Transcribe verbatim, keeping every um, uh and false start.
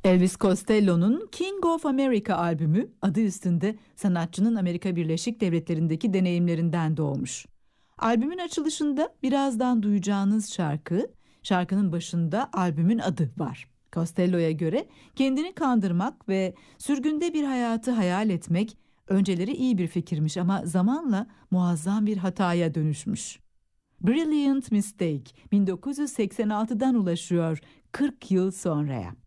Elvis Costello'nun King of America albümü adı üstünde sanatçının Amerika Birleşik Devletleri'ndeki deneyimlerinden doğmuş. Albümün açılışında birazdan duyacağınız şarkı, şarkının başında albümün adı var. Costello'ya göre kendini kandırmak ve sürgünde bir hayatı hayal etmek önceleri iyi bir fikirmiş ama zamanla muazzam bir hataya dönüşmüş. Brilliant Mistake bin dokuz yüz seksen altıdan ulaşıyor kırk yıl sonraya.